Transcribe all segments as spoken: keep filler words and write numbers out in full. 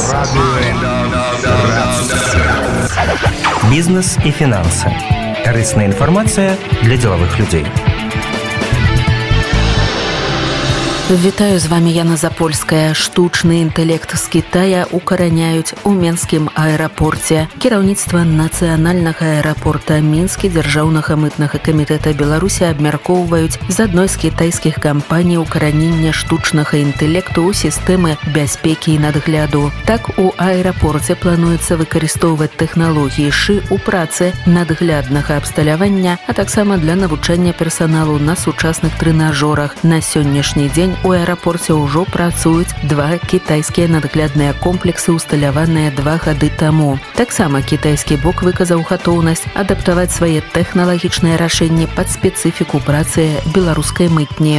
Бізнес і фінанси. Корисна інформація для ділових людей. Вітаю, з вами Яна Запольская. Штучны інтэлект з Китая укараняюць у Мінскім аэрапорце. Кіраўніцтва нацыянальнага аэрапорта Мінскі дзяржаўнага мытнага камітэта Беларусі абмяркоўваюць з адной з кітайскіх кампаній укаранення штучнага інтэлекту ў сістэмы бяспекі і надгляду. Так, у аэрапорце плануецца выкарыстоўваць тэхналогіі ШИ ў працы надгляднага абсталявання, а таксама для навучання персаналу на сучасных трэнажорах. На сённяшні дзень у аэрапорце ўжо працуюць два кітайскія надглядныя комплексы, усталяваныя два гады таму. Таксама кітайскі бок выказаў гатоўнасць адаптаваць свае тэхналагічныя рашэнні пад спецыфіку працы беларускай мытні.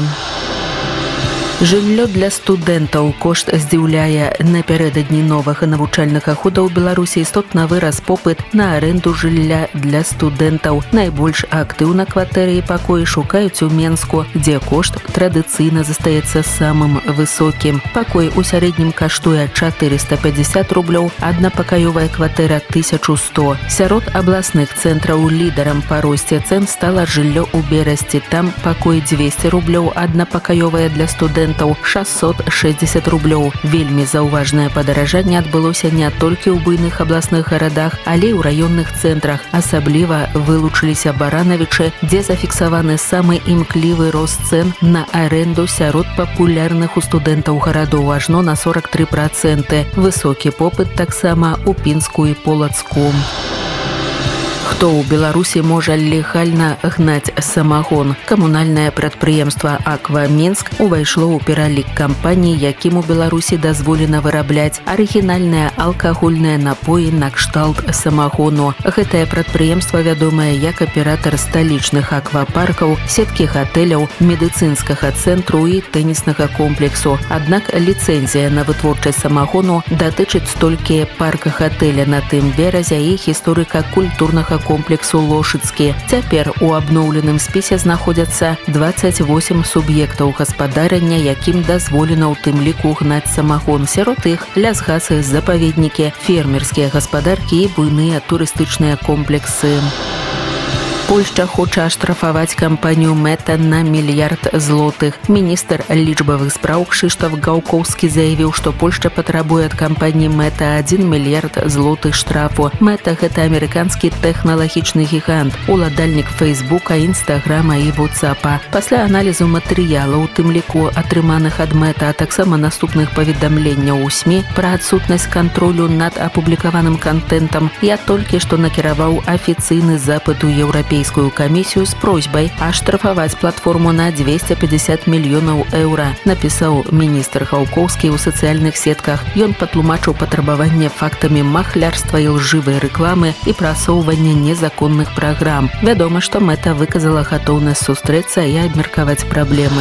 Жыллё для студэнтаў. Кошт здзіўляе. Напярэдадні новага навучальнага года ў Беларусі істотна вырас попыт на арэнду жылля для студэнтаў. Найбольш актыўна кватэры і пакоі шукаюць у Менску, дзе кошт традыцыйна застаецца самым высокім. Пакой у сярэднім каштуе чатырыста пятьдесят рублёў, аднапакаёвая кватэра тысячу сто. Сярод абласных цэнтраў лідарам па росце цэн стала жыллё ў Берасці. Там пакой дзвесце рублёў, аднапакаёвая для студэнтаў шестьсот шестьдесят рублёў. Вельмі заўважнае падаражанне адбылося не толькі ў буйных абласных гарадах, але і ў раённых цэнтрах. Асабліва вылучыліся Баранавічы, дзе зафіксаваны самы імклівы рост цэн на арэнду сярод папулярных у студэнтаў гарадоў ажно на сорок три проценты. Высокі попыт таксама ў Пінску і Полацку. Хто ў Беларусі можа легальна гнаць самагон? Камунальнае прадпрыемства «Аква Мінск» увайшло ў пералік кампаній, якім у Беларусі дазволена вырабляць арыгінальныя алкагольныя напоі накшталт самагону. Гэтае прадпрыемства вядомае як аператар сталічных аквапаркаў, сеткі гатэляў, медыцынскага цэнтру і тэніснага комплексу. Аднак ліцэнзія на вытворчасць самагону датычыць толькі парка-хатэля на тым беразе і гісторыка-культурнага комплексу Лошыцкі. Цяпер у абноўленым спісе знаходзяцца дваццаць восем суб'ектаў гаспадарання, якім дазволена ў тым ліку гнаць самагон. Сярод іх лясгасы, запаведнікі, фермерскія гаспадаркі і буйныя турыстычныя комплексы. Польшча хоча аштрафаваць кампанію «Мета» на мільярд злотых. Міністр лічбавых спраў Кшыштаф Гаўкоўскі заявіў, што Польшча патрабуе ад кампаніі «Мета» адзін мільярд злотых штрафу. «Мета» – гэта амерыканскі тэхналагічны гігант, уладальнік Фейсбука, Інстаграма і Вотсапа. Пасля аналізу матэрыялаў, у тым ліку атрыманых ад «Мета», а таксама наступных паведамленняў у СМІ пра адсутнасць кантролю над апублікаваным кантэнтам, я толькі што накіраваў афіцыйны запыт у Еўрапейскую камісію з просьбай аштрафаваць платформу на двести пятьдесят мільёнаў еўра, напісаў міністр Гаўкоўскі ў сацыяльных сетках. Ён патлумачыў патрабаванне фактамі махлярства і лжывай рэкламы і прасоўвання незаконных праграм. Вядома, што «Мета» выказала гатоўнасць сустрэцца і абмеркаваць праблемы.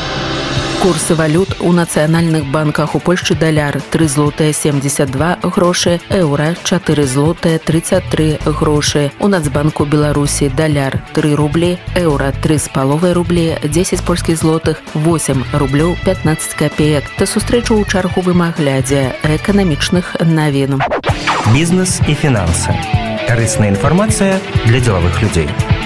Курсы валют у нацыянальных банках. У Польшчы даляр три злотыя семьдесят два грошы, еўра чатыры злотыя тридцать три грошы. У Нацбанку Беларусі даляр три рублі, еўра три з паловай рублі, дзесяць польскіх злотых восемь рублёў пятнадцать копеек. Та сустрэчу ў чарговым аглядзе эканамічных навін. Бізнес і фінансы. Корисна інформація для ділових людей.